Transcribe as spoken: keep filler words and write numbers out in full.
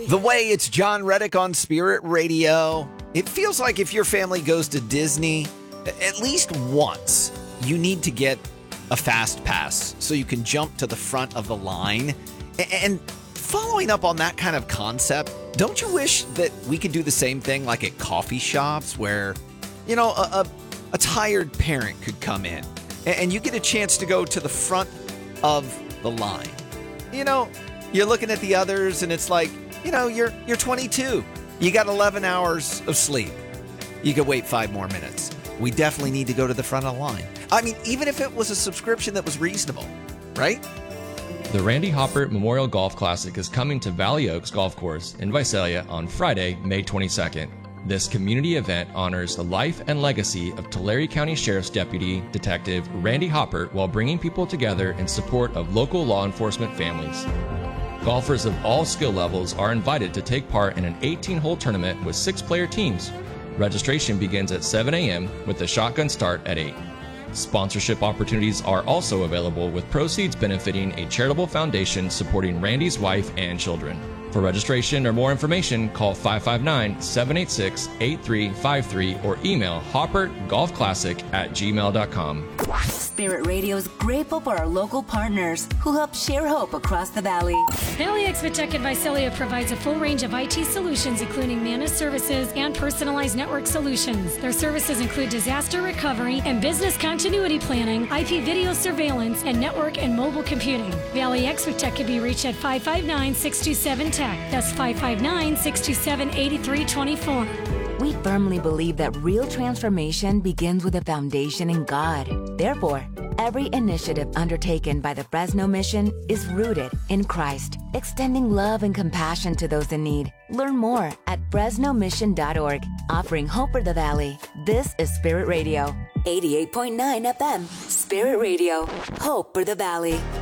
The Way, it's John Reddick on Spirit Radio. It feels like if your family goes to Disney at least once, you need to get a fast pass so you can jump to the front of the line. And following up on that kind of concept, don't you wish that we could do the same thing like at coffee shops where, you know, a, a, a tired parent could come in and you get a chance to go to the front of the line? You know, you're looking at the others and it's like, you know, you're you're twenty-two. You got eleven hours of sleep. You could wait five more minutes. We definitely need to go to the front of the line. I mean, even if it was a subscription that was reasonable, right? The Randy Hopper Memorial Golf Classic is coming to Valley Oaks Golf Course in Visalia on Friday, May twenty-second. This community event honors the life and legacy of Tulare County Sheriff's Deputy Detective Randy Hopper while bringing people together in support of local law enforcement families. Golfers of all skill levels are invited to take part in an eighteen-hole tournament with six-player teams. Registration begins at seven a.m. with the shotgun start at eight. Sponsorship opportunities are also available with proceeds benefiting a charitable foundation supporting Randy's wife and children. For registration or more information, call five five nine, seven eight six, eight three five three or email hoppergolfclassic at gmail dot com. Spirit Radio is grateful for our local partners who help share hope across the valley. Valley Exvitech in Visalia provides a full range of I T solutions, including managed services and personalized network solutions. Their services include disaster recovery and business continuity planning, I P video surveillance, and network and mobile computing. Valley Exvitech can be reached at five five nine, six two seven, T E C. That's five five nine, six two seven, eight three two four. We firmly believe that real transformation begins with a foundation in God. Therefore, every initiative undertaken by the Fresno Mission is rooted in Christ, extending love and compassion to those in need. Learn more at fresno mission dot org, offering hope for the valley. This is Spirit Radio, eighty-eight point nine F M. Spirit Radio, hope for the valley.